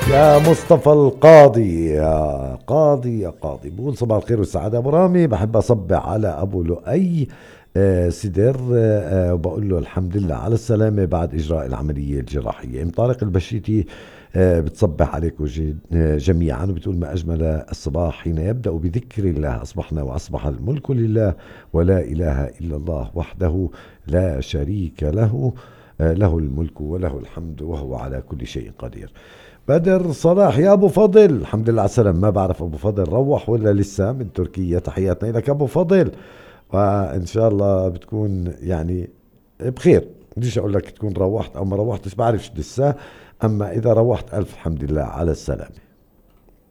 يا مصطفى القاضي، يا قاضي يا قاضي، بقول صباح الخير والسعادة أبو رامي. بحب أصبح على أبو لؤي سدر، وبقول له الحمد لله على السلامة بعد إجراء العملية الجراحية. أم طارق البشيتي بتصبح عليكم جميعا، وبتقول ما أجمل الصباح حين يبدأ بذكر الله. أصبحنا وأصبح الملك لله، ولا إله إلا الله وحده لا شريك له، له الملك وله الحمد وهو على كل شيء قدير. بدر صلاح، يا ابو فضل الحمد لله على السلامة. ما بعرف ابو فضل روح ولا لسه من تركيا. تحياتنا لك ابو فضل، وان شاء الله بتكون يعني بخير. بديش اقول لك تكون روحت او ما روحتش، بعرفش لسه، اما اذا روحت الف الحمد لله على السلامة.